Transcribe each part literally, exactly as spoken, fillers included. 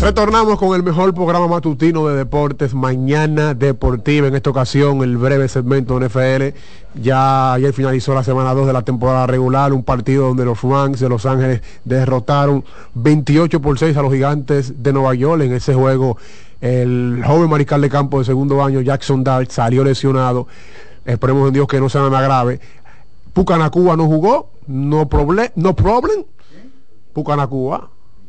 Retornamos con el mejor programa matutino de deportes, Mañana Deportiva. En esta ocasión, el breve segmento de N F L. Ya ayer finalizó la semana dos de la temporada regular, un partido donde los Rams de Los Ángeles derrotaron veintiocho por seis a los Gigantes de Nueva York. En ese juego, el joven mariscal de campo de segundo año, Jackson Dart, salió lesionado. Esperemos en Dios que no sea nada grave. Puka Nacua no jugó, no problem, no problem. Puka Nacua,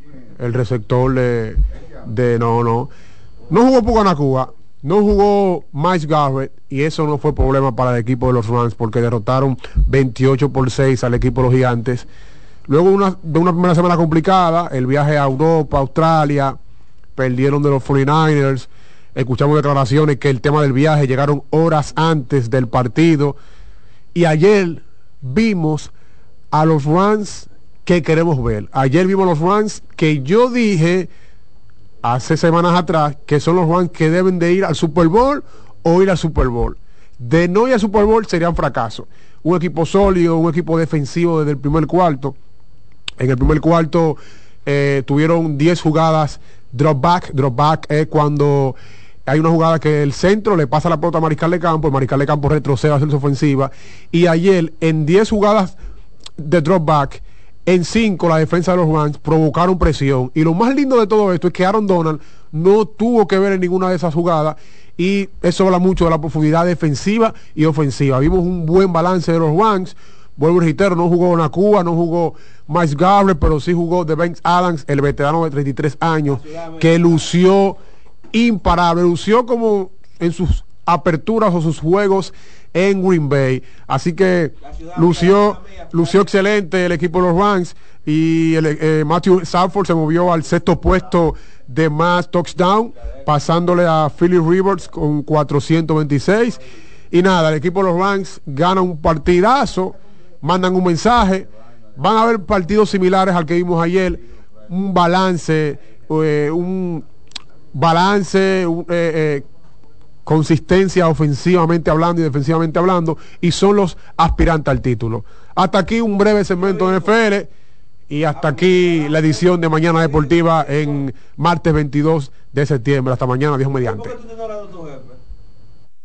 el receptor de, de no, no. No jugó Puka Nacua, no jugó Myles Garrett, y eso no fue problema para el equipo de los Rams, porque derrotaron veintiocho por seis al equipo de los Gigantes. Luego una, de una primera semana complicada, el viaje a Europa, Australia, perdieron de los cuarenta y nueve ers. Escuchamos declaraciones que el tema del viaje llegaron horas antes del partido. Y ayer vimos a los Rams que queremos ver. Ayer vimos a los Rams que yo dije hace semanas atrás que son los Rams que deben de ir al Super Bowl o ir al Super Bowl. De no ir al Super Bowl sería un fracaso. Un equipo sólido, un equipo defensivo desde el primer cuarto. En el primer cuarto eh, tuvieron diez jugadas drop back. Drop back es cuando hay una jugada que el centro le pasa la pelota a mariscal de campo, el mariscal de campo retrocede a hacer su ofensiva, y ayer en diez jugadas de drop back, en cinco la defensa de los Rams provocaron presión, y lo más lindo de todo esto es que Aaron Donald no tuvo que ver en ninguna de esas jugadas, y eso habla mucho de la profundidad defensiva y ofensiva. Vimos un buen balance de los Rams. Vuelvo a reiterar, no jugó Nacua, no jugó Myles Garrett, pero sí jugó Devin Adams, el veterano de treinta y tres años, que lució imparable, lució como en sus aperturas o sus juegos en Green Bay. Así que lució lució excelente el equipo de los Rams, y el, eh, Matthew Stafford se movió al sexto puesto de más touchdown, pasándole a Philip Rivers con cuatrocientos veintiséis. Y nada, el equipo de los Rams gana un partidazo, mandan un mensaje. Van a haber partidos similares al que vimos ayer, un balance, eh, un balance, un, eh, eh, consistencia ofensivamente hablando y defensivamente hablando, y son los aspirantes al título. Hasta aquí un breve segmento de N F L, y hasta aquí la edición de Mañana Deportiva en martes veintidós de septiembre. Hasta mañana, Dios mediante.